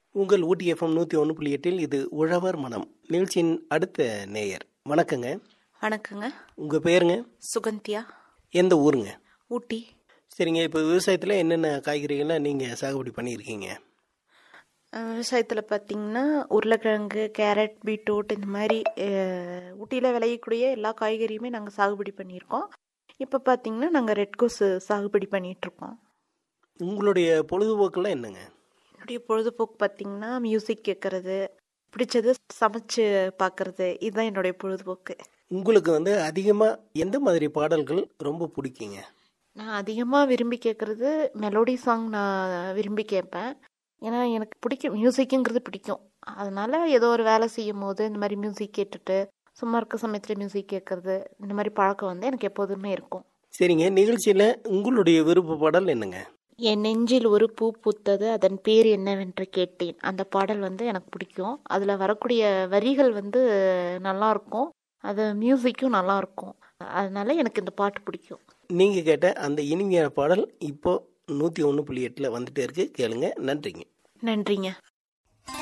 உங்கள் ஊட்டி எஃப்எம் 101.8 இது உழவர் மனம் நிகழ்ச்சியின் அடுத்த நேயர். வணக்கங்க. வணக்கங்க. உங்கள் பேருங்க? சுகந்தியா. எந்த ஊருங்க? ஊட்டி. சரிங்க. இப்போ விவசாயத்தில் என்னென்ன காய்கறிகள்லாம் நீங்கள் சாகுபடி பண்ணியிருக்கீங்க? விவசாயத்தில் பார்த்தீங்கன்னா உருளைக்கிழங்கு, கேரட், பீட்ரூட் இந்த மாதிரி ஊட்டியில் விளையக்கூடிய எல்லா காய்கறியுமே நாங்கள் சாகுபடி பண்ணியிருக்கோம். இப்போ பார்த்தீங்கன்னா நாங்கள் ரெட் கோஸ் சாகுபடி பண்ணிகிட்ருக்கோம். உங்களுடைய பொழுதுபோக்கெல்லாம் என்னங்க? என்னுடைய பொழுதுபோக்கு பார்த்தீங்கன்னா மியூசிக் கேட்குறது, பிடிச்சது சமைச்சு பார்க்குறது, இதுதான் என்னுடைய பொழுதுபோக்கு. உங்களுக்கு அதிகமாக எந்த மாதிரி பாடல்கள் ரொம்ப பிடிக்குங்க? நான் அதிகமாக விரும்பி கேட்குறது மெலோடி சாங் நான் விரும்பி கேட்பேன். ஏன்னா எனக்கு பிடிக்கும், மியூசிக்குங்கிறது பிடிக்கும். அதனால ஏதோ ஒரு வேலை செய்யும் போது இந்த மாதிரி மியூசிக் கேட்டுட்டு சும்மா இருக்க சமயத்தில் மியூசிக் கேட்குறது, இந்த மாதிரி பழக்கம் எனக்கு எப்போதுமே இருக்கும். சரிங்க. நிகழ்ச்சியில் உங்களுடைய விருப்ப பாடல் என்னங்க? என் நெஞ்சில் ஒரு பூ பூத்தது அதன் பேர் என்னவென்று கேட்டேன். அந்த பாடல் எனக்கு பிடிக்கும். அதில் வரக்கூடிய வரிகள் நல்லா இருக்கும், அது மியூசிக்கும் நல்லா இருக்கும். அதனால எனக்கு இந்த பாட்டு பிடிக்கும். நீங்கள் கேட்ட அந்த இனிமையான பாடல் இப்போ 101.8 வந்துட்டே இருக்கு. கேளுங்க. நன்றிங்க. நன்றிங்க.